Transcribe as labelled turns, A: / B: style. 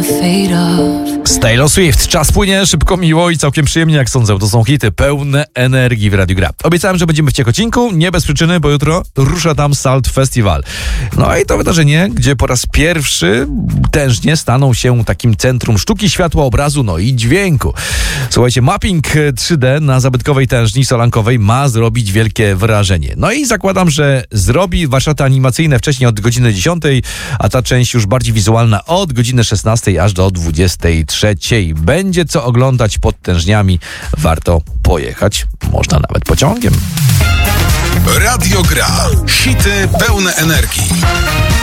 A: Z Taylor Swift. Czas płynie szybko, miło i całkiem przyjemnie, jak sądzę. To są hity pełne energii w Radiu Gra. Obiecałem, że będziemy w Ciechocinku, nie bez przyczyny, bo jutro rusza tam Salt Festival. No i to wydarzenie, gdzie po raz pierwszy tężnie staną się takim centrum sztuki, światła, obrazu, no i dźwięku. Słuchajcie, mapping 3D na zabytkowej tężni solankowej ma zrobić wielkie wrażenie. No i zakładam, że zrobi warsztaty animacyjne wcześniej od godziny 10, a ta część już bardziej wizualna od godziny 16 aż do 23. Będzie co oglądać pod tężniami. Warto pojechać, można nawet pociągiem.
B: Radio Gra. Hity pełne energii.